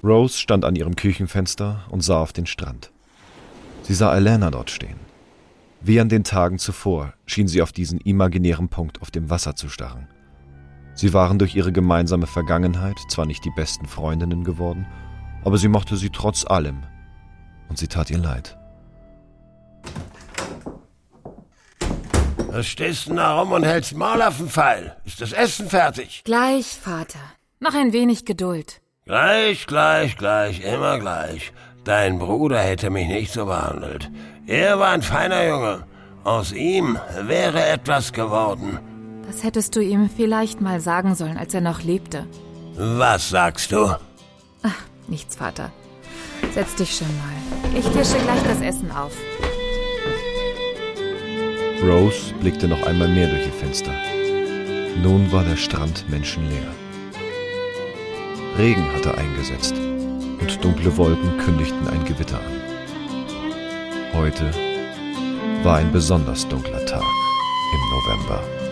Rose stand an ihrem Küchenfenster und sah auf den Strand. Sie sah Alana dort stehen. Wie an den Tagen zuvor schien sie auf diesen imaginären Punkt auf dem Wasser zu starren. Sie waren durch ihre gemeinsame Vergangenheit zwar nicht die besten Freundinnen geworden, aber sie mochte sie trotz allem und sie tat ihr leid. Was stehst denn da rum und hältst Maul auf den Pfeil? Ist das Essen fertig? Gleich, Vater. Noch ein wenig Geduld. Gleich, immer gleich. Dein Bruder hätte mich nicht so behandelt. Er war ein feiner Junge. Aus ihm wäre etwas geworden. Das hättest du ihm vielleicht mal sagen sollen, als er noch lebte. Was sagst du? Ach, nichts, Vater. Setz dich schon mal. Ich tische gleich das Essen auf. Rose blickte noch einmal mehr durch ihr Fenster. Nun war der Strand menschenleer. Regen hatte eingesetzt und dunkle Wolken kündigten ein Gewitter an. Heute war ein besonders dunkler Tag im November.